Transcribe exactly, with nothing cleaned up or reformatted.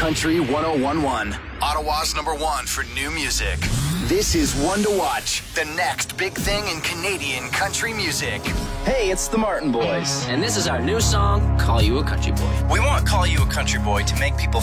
Country one oh one point one, Ottawa's number one for new music. This is One to Watch, the next big thing in Canadian country music. Hey, it's the Martin Boys. And this is our new song, Call You a Country Boy. We want Call You a Country Boy to make people